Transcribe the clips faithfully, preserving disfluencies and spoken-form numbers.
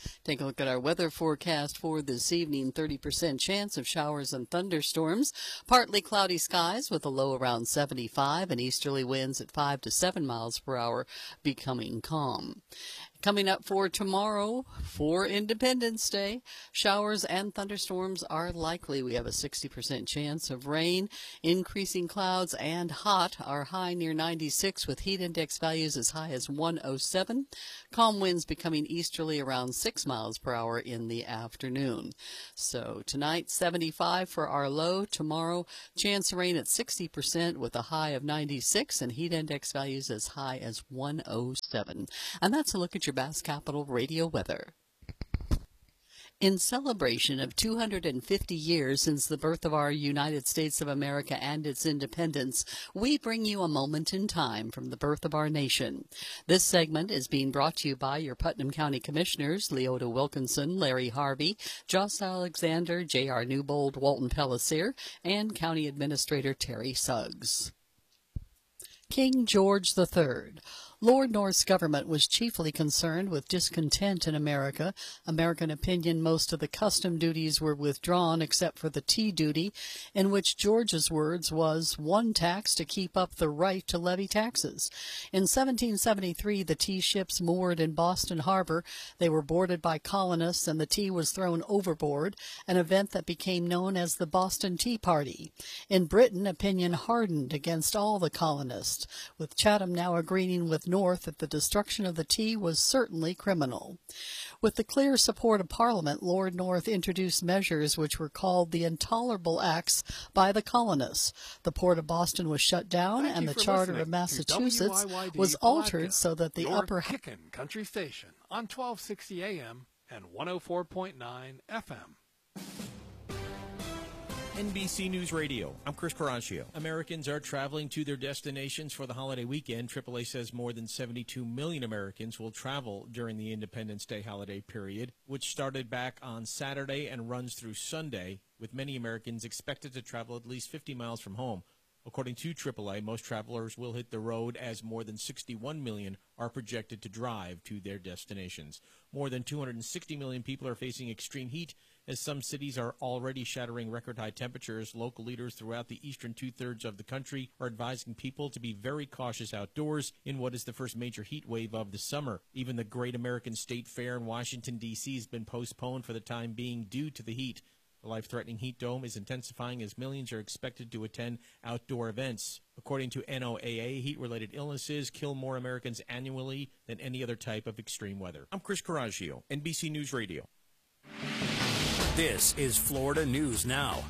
Take a look at our weather forecast for this evening. thirty percent chance of showers and thunderstorms. Partly cloudy skies with a low around seventy-five and easterly winds at five to seven miles per hour, becoming calm. Coming up for tomorrow, for Independence Day, showers and thunderstorms are likely. We have a sixty percent chance of rain, increasing clouds and hot. Our high near ninety-six with heat index values as high as one oh seven. Calm winds becoming easterly around six miles per hour in the afternoon. So tonight, seventy-five for our low. Tomorrow, chance of rain at sixty percent with a high of ninety-six and heat index values as high as one oh seven. And that's a look at your Bass Capital Radio weather. In celebration of two hundred fifty years since the birth of our United States of America and its independence, we bring you a moment in time from the birth of our nation. This segment is being brought to you by your Putnam County Commissioners, Leota Wilkinson, Larry Harvey, Joss Alexander, J R Newbold, Walton Pellissier, and County Administrator Terry Suggs. King George the Third. Lord North's government was chiefly concerned with discontent in America. American opinion, most of the custom duties were withdrawn except for the tea duty, in which George's words was one tax to keep up the right to levy taxes. In seventeen seventy-three, the tea ships moored in Boston Harbor. They were boarded by colonists and the tea was thrown overboard, an event that became known as the Boston Tea Party. In Britain, opinion hardened against all the colonists, with Chatham now agreeing with North that the destruction of the tea was certainly criminal. With the clear support of Parliament, Lord North introduced measures which were called the Intolerable Acts by the colonists. The Port of Boston was shut down, Thank and the Charter of Massachusetts was altered so that the your upper Kickin' Country Station on twelve sixty A M and one oh four point nine F M. N B C News Radio. I'm Chris Caraccio. Americans are traveling to their destinations for the holiday weekend. triple A says more than seventy-two million Americans will travel during the Independence Day holiday period, which started back on Saturday and runs through Sunday, with many Americans expected to travel at least fifty miles from home. According to triple A, most travelers will hit the road as more than sixty-one million are projected to drive to their destinations. More than two hundred sixty million people are facing extreme heat, as some cities are already shattering record-high temperatures. Local leaders throughout the eastern two-thirds of the country are advising people to be very cautious outdoors in what is the first major heat wave of the summer. Even the Great American State Fair in Washington, D C has been postponed for the time being due to the heat. The life-threatening heat dome is intensifying as millions are expected to attend outdoor events. According to N O A A, heat-related illnesses kill more Americans annually than any other type of extreme weather. I'm Chris Caraccio, N B C News Radio. This is Florida News Now.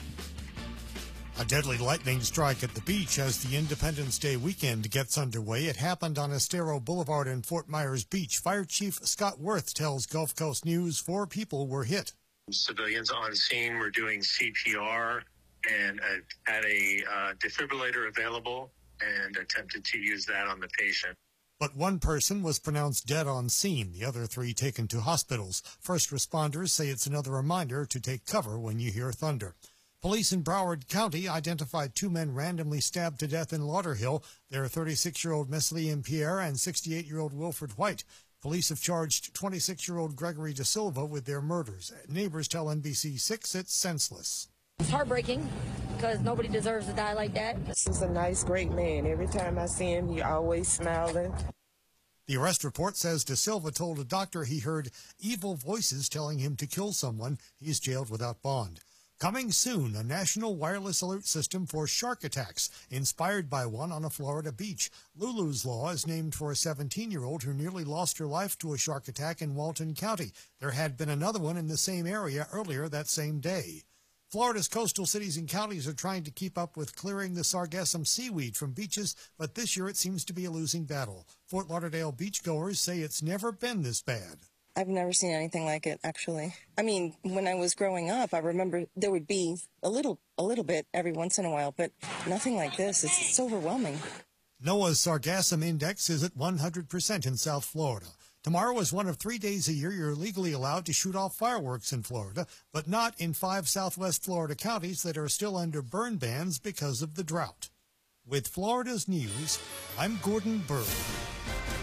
A deadly lightning strike at the beach as the Independence Day weekend gets underway. It happened on Estero Boulevard in Fort Myers Beach. Fire Chief Scott Worth tells Gulf Coast News four people were hit. Civilians on scene were doing C P R and uh, had a uh, defibrillator available and attempted to use that on the patient. But one person was pronounced dead on scene, the other three taken to hospitals. First responders say it's another reminder to take cover when you hear thunder. Police in Broward County identified two men randomly stabbed to death in Lauderhill. They're thirty-six-year-old Meslian Pierre and sixty-eight-year-old Wilfred White. Police have charged twenty-six-year-old Gregory Da Silva with their murders. Neighbors tell N B C six it's senseless. It's heartbreaking because nobody deserves to die like that. He's a nice, great man. Every time I see him, he always smiling. The arrest report says Da Silva told a doctor he heard evil voices telling him to kill someone. He's jailed without bond. Coming soon, a national wireless alert system for shark attacks, inspired by one on a Florida beach. Lulu's Law is named for a seventeen-year-old who nearly lost her life to a shark attack in Walton County. There had been another one in the same area earlier that same day. Florida's coastal cities and counties are trying to keep up with clearing the sargassum seaweed from beaches, but this year it seems to be a losing battle. Fort Lauderdale beachgoers say it's never been this bad. I've never seen anything like it, actually. I mean, when I was growing up, I remember there would be a little a little bit every once in a while, but nothing like this. It's, it's overwhelming. NOAA's sargassum index is at one hundred percent in South Florida. Tomorrow is one of three days a year you're legally allowed to shoot off fireworks in Florida, but not in five southwest Florida counties that are still under burn bans because of the drought. With Florida's news, I'm Gordon Bird.